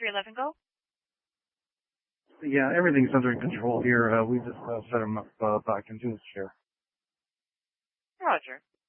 311 go? Yeah, everything's under control here. We just set him up back into his chair. Roger.